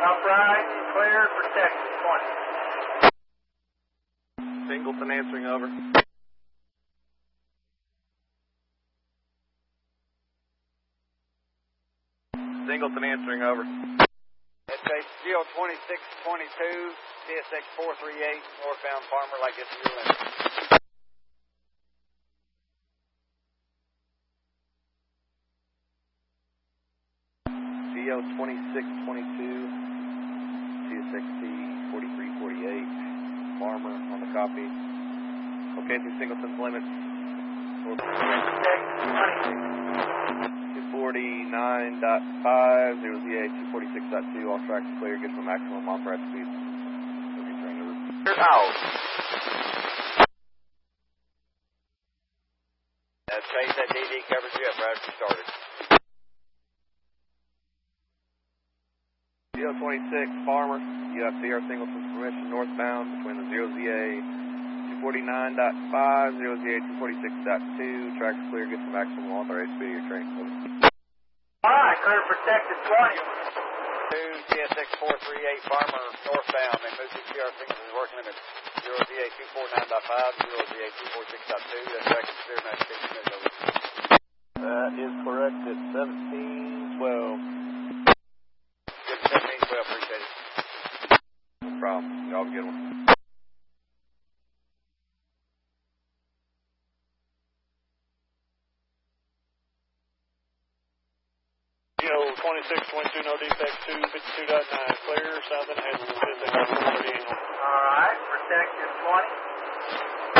Upright, clear, protected, 20. Singleton answering over. Singleton answering over. SH Geo 2622, CSX 438, northbound Farmer, like this is your limit. Geo 2622, CSXT 4348, Farmer on the copy. Okay, through Singleton's limits. 249.5, 0ZA 246.2, all tracks clear, get to maximum off-ride speed. Out. That phase that DD covers you up right after you started. Geo 26, Farmer, you have DR Singleton's permission northbound between the 0ZA 249.5, 0ZA 246.2, tracks clear, get to maximum authorized speed of your train. Alright, clear, protected, 20. 2 CSX 438, Farmer, northbound, and move to DR Singleton's working limit 0ZA 249.5, 0ZA 246.2, that track is clear, max speed is over. That is correct at 1712. Good, 1712, appreciate it. No problem, y'all have a good one. Geo 2622, no defects, 252.9, clear, south and headland, 15 Alright, protected, 20.